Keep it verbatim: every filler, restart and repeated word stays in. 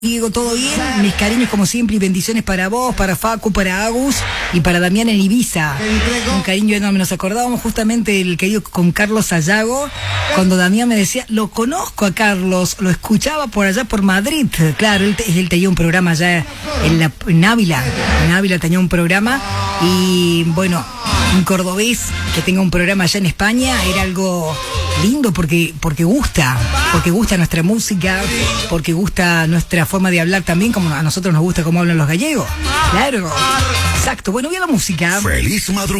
Diego, ¿todo bien? Mis cariños como siempre y bendiciones para vos, para Facu, para Agus y para Damián en Ibiza. Un cariño enorme. Nos acordábamos justamente del querido con Carlos Sayago, cuando Damián me decía, lo conozco a Carlos, lo escuchaba por allá por Madrid. Claro, él, él tenía un programa allá en, la, en Ávila. En Ávila tenía un programa y bueno, un cordobés que tenga un programa allá en España era algo lindo porque, porque gusta, porque gusta nuestra música, porque gusta nuestra forma de hablar también, como a nosotros nos gusta cómo hablan los gallegos. Claro, exacto. Bueno, voy a la música. Feliz madrugada.